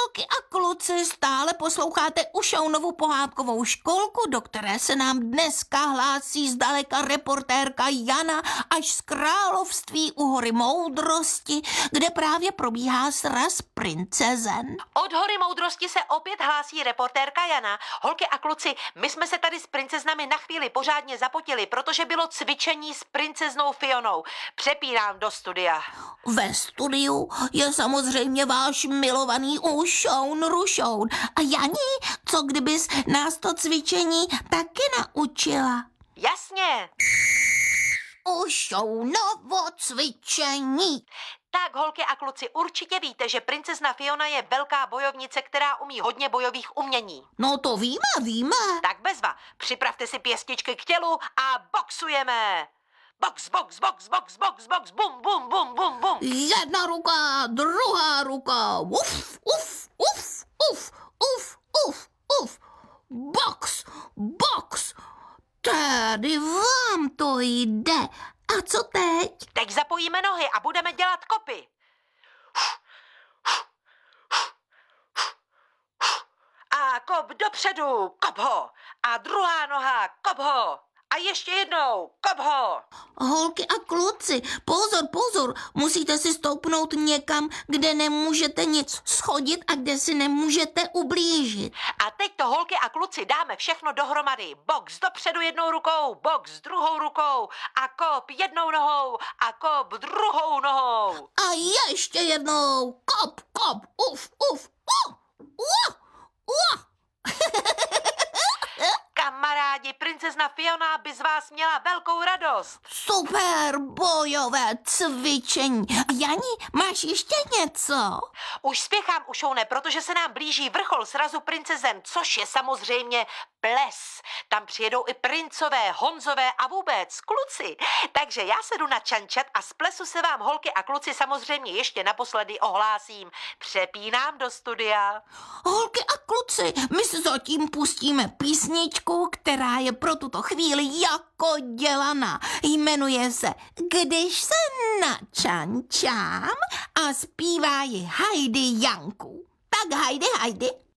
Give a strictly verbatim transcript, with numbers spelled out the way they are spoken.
Holky a kluci, stále posloucháte Ušounovu pohádkovou školku, do které se nám dneska hlásí zdaleka reportérka Jana až z království u hory moudrosti, kde právě probíhá sraz princezen. Od hory moudrosti se opět hlásí reportérka Jana. Holky a kluci, my jsme se tady s princeznami na chvíli pořádně zapotili, protože bylo cvičení s princeznou Fionou. Přepínám do studia. Ve studiu je samozřejmě váš milovaný Ušoun Rušoun. A Jani, co kdybys nás to cvičení taky naučila? Jasně. Ušounovo cvičení. Tak, holky a kluci, určitě víte, že princezna Fiona je velká bojovnice, která umí hodně bojových umění. No to víme, víme. Tak bezva, připravte si pěstičky k tělu a boxujeme. Box, box, box, box, box, box, bum, bum, bum, bum, bum. Jedna ruka, druhá ruka. Uf, uf, uf, uf, uf, uf, uf. Box, box. Tady vám to jde. A co teď? Teď zapojíme nohy a budeme dělat kopy. A kop dopředu, kop ho. A druhá noha, kop ho. A ještě jednou, kop ho. Holky a kluci, pozor, pozor, musíte si stoupnout někam, kde nemůžete nic schodit a kde si nemůžete ublížit. A teď to, holky a kluci, dáme všechno dohromady. Box dopředu jednou rukou, box druhou rukou a kop jednou nohou a kop druhou nohou. A ještě jednou, kop, kop, uf, uf, uf, uf, uf. Kamarádi, princezna Fiona by z vás měla velkou radost. Super bojové cvičení. A Jani, máš ještě něco? Už spěchám, Ušoune, protože se nám blíží vrchol srazu princezen, což je samozřejmě ples. Tam přijedou i princové, Honzové a vůbec kluci. Takže já se jdu na čančat a z plesu se vám, holky a kluci, samozřejmě ještě naposledy ohlásím. Přepínám do studia. Holky a kluci, my se zatím pustíme písničku, která je pro tuto chvíli jako dělaná. Jmenuje se Když se načančám a zpívá ji Heidi Janku. Tak Heidi, Heidi.